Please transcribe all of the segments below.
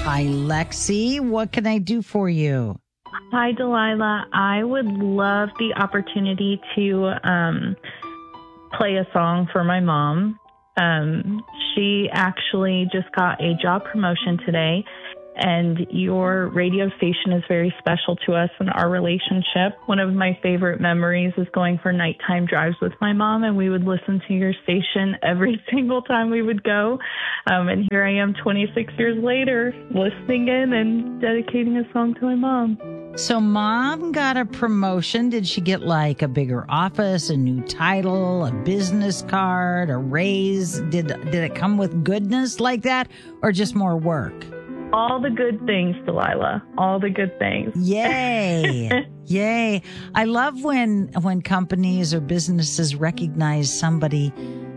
Hi, Lexi. What can I do for you? Hi, Delilah. I would love the opportunity to play a song for my mom. She actually just got a job promotion today, and your radio station is very special to us in our relationship. One of my favorite memories is going for nighttime drives with my mom, and we would listen to your station every single time we would go. And here I am 26 years later, listening in and dedicating a song to my mom. So Mom got a promotion. Did she get like a bigger office, a new title, a business card, a raise? Did it come with goodness like that, or just more work? All the good things, Delilah. All the good things. Yay. Yay. I love when companies or businesses recognize somebody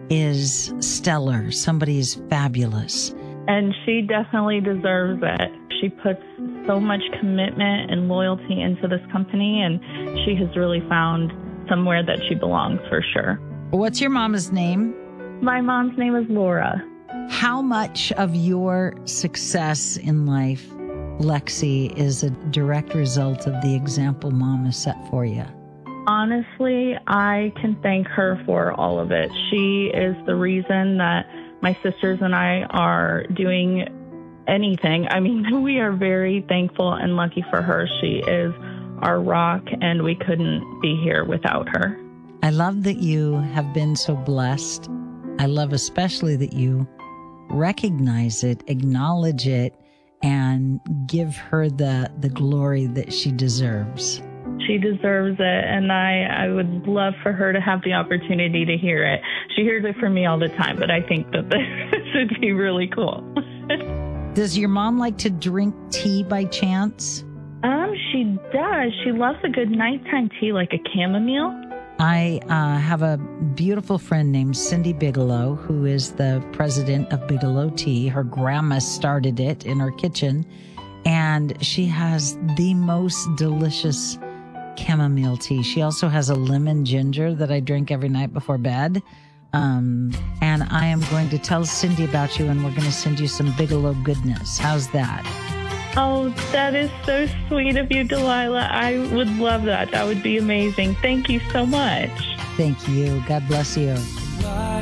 is stellar, somebody is fabulous. And she definitely deserves it. She puts so much commitment and loyalty into this company, and she has really found somewhere that she belongs for sure. What's your mama's name? My mom's name is Laura. How much of your success in life, Lexi, is a direct result of the example Mom has set for you? Honestly, I can thank her for all of it. She is the reason that my sisters and I are doing anything. I mean, we are very thankful and lucky for her. She is our rock, and we couldn't be here without her. I love that you have been so blessed. I love especially that you recognize it, acknowledge it, and give her the glory that she deserves. She deserves it, and I would love for her to have the opportunity to hear it. She hears it from me all the time, but I think that this would be really cool. Does your mom like to drink tea by chance? She does. She loves a good nighttime tea, like a chamomile. I have a beautiful friend named Cindy Bigelow, who is the president of Bigelow Tea. Her grandma started it in her kitchen, and she has the most delicious chamomile tea. She also has a lemon ginger that I drink every night before bed. And I am going to tell Cindy about you, and we're going to send you some Bigelow goodness. How's that? Oh, that is so sweet of you, Delilah. I would love that. That would be amazing. Thank you so much. Thank you. God bless you.